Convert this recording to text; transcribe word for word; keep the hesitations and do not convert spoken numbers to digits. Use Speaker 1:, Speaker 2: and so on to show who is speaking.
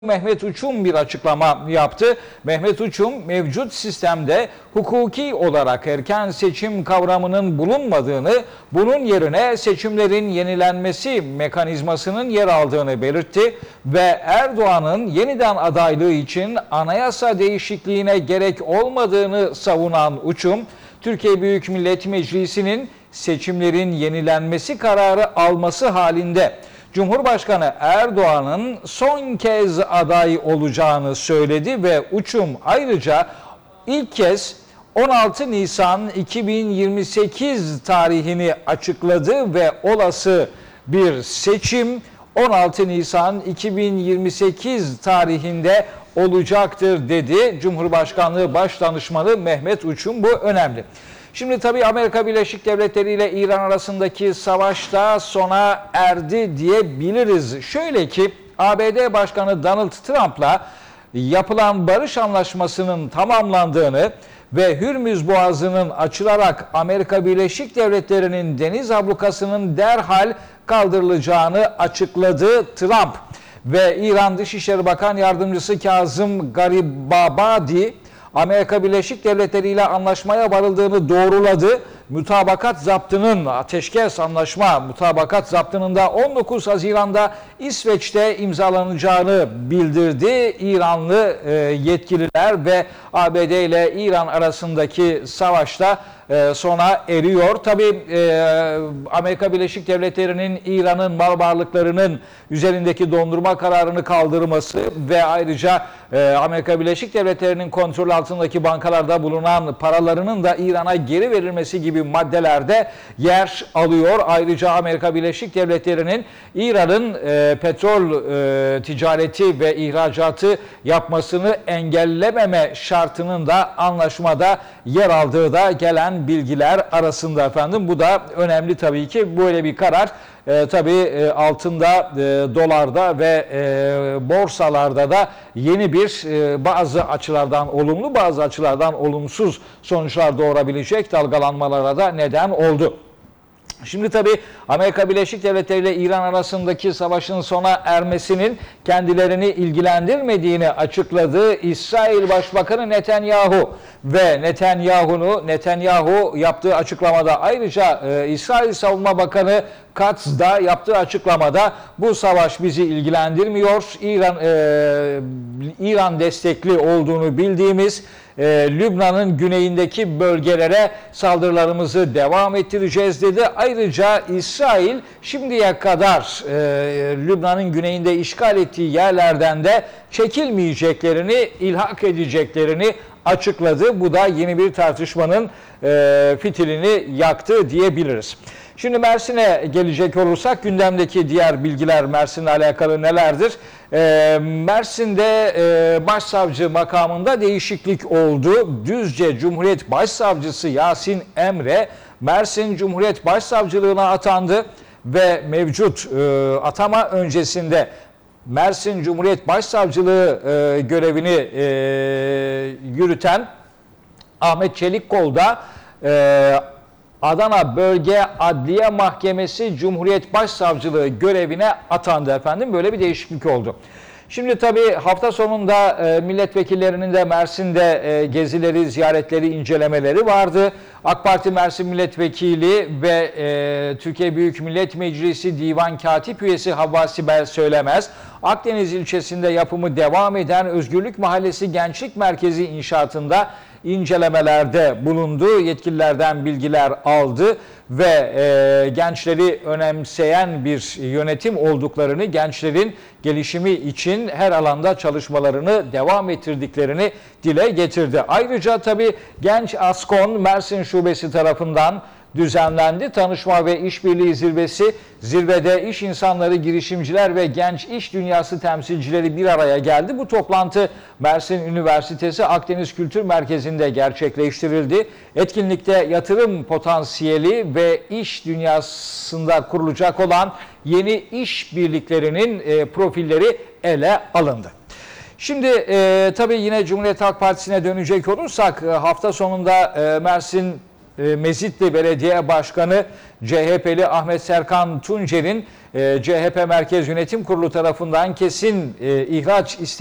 Speaker 1: Mehmet Uçum bir açıklama yaptı. Mehmet Uçum, mevcut sistemde hukuki olarak erken seçim kavramının bulunmadığını, bunun yerine seçimlerin yenilenmesi mekanizmasının yer aldığını belirtti ve Erdoğan'ın yeniden adaylığı için anayasa değişikliğine gerek olmadığını savunan Uçum, Türkiye Büyük Millet Meclisi'nin seçimlerin yenilenmesi kararı alması halinde Cumhurbaşkanı Erdoğan'ın son kez aday olacağını söyledi ve Uçum ayrıca ilk kez on altı Nisan iki bin yirmi sekiz tarihini açıkladı ve olası bir seçim on altı Nisan iki bin yirmi sekiz tarihinde olacaktır dedi. Cumhurbaşkanlığı Başdanışmanı Mehmet Uçum, bu önemli. Şimdi tabii Amerika Birleşik Devletleri ile İran arasındaki savaş da sona erdi diyebiliriz. Şöyle ki A B D Başkanı Donald Trump'la yapılan barış anlaşmasının tamamlandığını ve Hürmüz Boğazı'nın açılarak Amerika Birleşik Devletleri'nin deniz ablukasının derhal kaldırılacağını açıkladı Trump. Ve İran Dışişleri Bakan Yardımcısı Kazım Garibabadi, Amerika Birleşik Devletleri ile anlaşmaya varıldığını doğruladı. Mütabakat zaptının, ateşkes anlaşma mütabakat zaptının da on dokuz Haziran'da İsveç'te imzalanacağını bildirdi. İranlı yetkililer ve A B D ile İran arasındaki savaşta sona eriyor. Tabii Amerika Birleşik Devletleri'nin İran'ın mal varlıklarının üzerindeki dondurma kararını kaldırması ve ayrıca Amerika Birleşik Devletleri'nin kontrol altındaki bankalarda bulunan paralarının da İran'a geri verilmesi gibi maddelerde yer alıyor. Ayrıca Amerika Birleşik Devletleri'nin İran'ın petrol ticareti ve ihracatı yapmasını engellememe şartının da anlaşmada yer aldığı da gelen bilgiler arasında efendim. Bu da önemli tabii ki. Böyle bir karar e, tabii e, altında, e, dolarda ve e, borsalarda da yeni bir e, bazı açılardan olumlu, bazı açılardan olumsuz sonuçlar doğurabilecek dalgalanmalara da neden oldu. Şimdi tabii Amerika Birleşik Devletleri ile İran arasındaki savaşın sona ermesinin kendilerini ilgilendirmediğini açıkladığı İsrail Başbakanı Netanyahu ve Netanyahu'nu Netanyahu yaptığı açıklamada ayrıca e, İsrail Savunma Bakanı Katz da yaptığı açıklamada bu savaş bizi ilgilendirmiyor. İran e, İran destekli olduğunu bildiğimiz e, Lübnan'ın güneyindeki bölgelere saldırılarımızı devam ettireceğiz dedi. Ayrıca İsrail şimdiye kadar e, Lübnan'ın güneyinde işgal ettiği yerlerden de çekilmeyeceklerini, ilhak edeceklerini açıkladı. Bu da yeni bir tartışmanın e, fitilini yaktı diyebiliriz. Şimdi Mersin'e gelecek olursak gündemdeki diğer bilgiler Mersin'le alakalı nelerdir? E, Mersin'de e, başsavcı makamında değişiklik oldu. Düzce Cumhuriyet Başsavcısı Yasin Emre Mersin Cumhuriyet Başsavcılığına atandı ve mevcut e, atama öncesinde Mersin Cumhuriyet Başsavcılığı e, görevini e, yürüten Ahmet Çelikkol da e, Adana Bölge Adliye Mahkemesi Cumhuriyet Başsavcılığı görevine atandı efendim. Böyle bir değişiklik oldu. Şimdi tabii hafta sonunda e, milletvekillerinin de Mersin'de e, gezileri, ziyaretleri, incelemeleri vardı. AK Parti Mersin Milletvekili ve e, Türkiye Büyük Millet Meclisi Divan Katip Üyesi Havva Sibel Söylemez, Akdeniz ilçesinde yapımı devam eden Özgürlük Mahallesi Gençlik Merkezi inşaatında incelemelerde bulundu. Yetkililerden bilgiler aldı ve e, gençleri önemseyen bir yönetim olduklarını, gençlerin gelişimi için her alanda çalışmalarını devam ettirdiklerini dile getirdi. Ayrıca tabii Genç Askon Mersin Şubesi tarafından düzenlendi. Tanışma ve İşbirliği Zirvesi, zirvede iş insanları, girişimciler ve genç iş dünyası temsilcileri bir araya geldi. Bu toplantı Mersin Üniversitesi Akdeniz Kültür Merkezi'nde gerçekleştirildi. Etkinlikte yatırım potansiyeli ve iş dünyasında kurulacak olan yeni iş birliklerinin e, profilleri ele alındı. Şimdi e, tabii yine Cumhuriyet Halk Partisi'ne dönecek olursak e, hafta sonunda e, Mersin e, Mezitli Belediye Başkanı C H P'li Ahmet Serkan Tuncer'in e, C H P Merkez Yönetim Kurulu tarafından kesin e, ihraç isteği